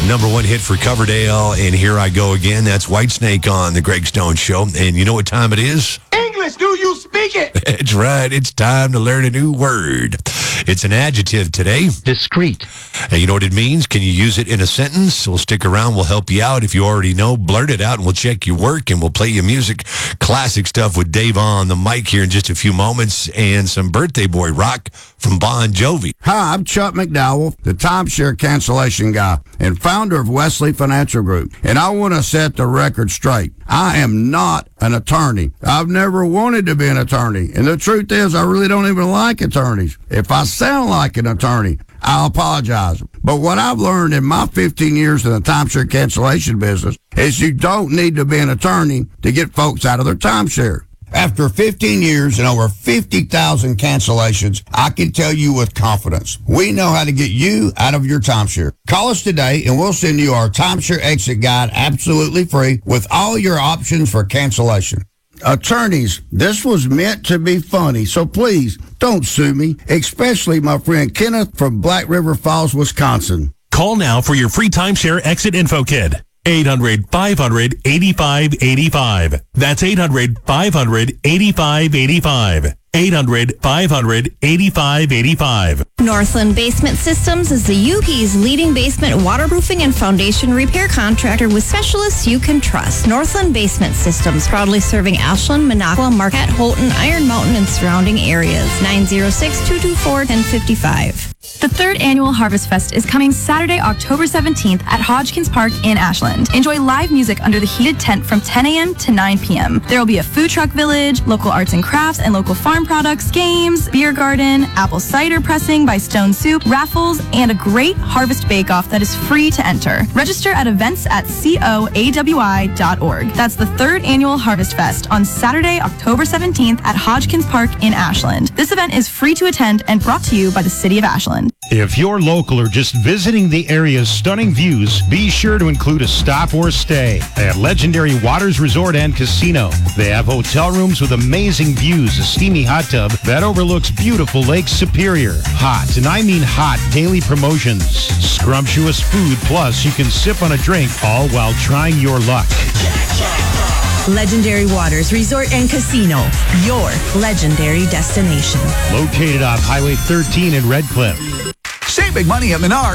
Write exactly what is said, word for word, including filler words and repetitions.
Number one hit for Coverdale, and Here I Go Again. That's Whitesnake on The Greg Stone Show. And you know what time it is? English, do you speak it? That's right. It's time to learn a new word. It's an adjective today. Discreet. And you know what it means? Can you use it in a sentence? We'll stick around. We'll help you out. If you already know, blurt it out, and we'll check your work, and we'll play you music. Classic stuff with Dave on the mic here in just a few moments, and some birthday boy rock from Bon Jovi. Hi, I'm Chuck McDowell, the timeshare cancellation guy and founder of Wesley Financial Group. And I want to set the record straight. I am not an attorney. I've never wanted to be an attorney. And the truth is, I really don't even like attorneys. If I sound like an attorney, I'll apologize. But what I've learned in my fifteen years in the timeshare cancellation business is you don't need to be an attorney to get folks out of their timeshare. After fifteen years and over fifty thousand cancellations, I can tell you with confidence, we know how to get you out of your timeshare. Call us today and we'll send you our timeshare exit guide absolutely free with all your options for cancellation. Attorneys, this was meant to be funny, so please don't sue me, especially my friend Kenneth from Black River Falls, Wisconsin. Call now for your free timeshare exit info kit. eight hundred, five hundred, eighty-five eighty-five. That's eight hundred, five hundred, eighty-five eighty-five. eight hundred, five hundred, eighty-five eighty-five. Northland Basement Systems is the U P's leading basement waterproofing and foundation repair contractor with specialists you can trust. Northland Basement Systems, proudly serving Ashland, Minocqua, Marquette, Houghton, Iron Mountain, and surrounding areas. nine oh six, two two four, one oh five five. The third annual Harvest Fest is coming Saturday, October seventeenth at Hodgkins Park in Ashland. Enjoy live music under the heated tent from ten a.m. to nine p.m. There will be a food truck village, local arts and crafts and local farm products, games, beer garden, apple cider pressing by Stone Soup, raffles, and a great harvest bake-off that is free to enter. Register at events at coawi dot org. That's the third annual Harvest Fest on Saturday, October seventeenth at Hodgkins Park in Ashland. This event is free to attend and brought to you by the City of Ashland. If you're local or just visiting the area's stunning views, be sure to include a stop or stay at Legendary Waters Resort and Casino. They have hotel rooms with amazing views, a steamy hot tub that overlooks beautiful Lake Superior. Hot, and I mean hot, daily promotions. Scrumptious food, plus you can sip on a drink, all while trying your luck. Legendary Waters Resort and Casino, your legendary destination. Located off Highway thirteen in Red Cliff. Save big money at Menards.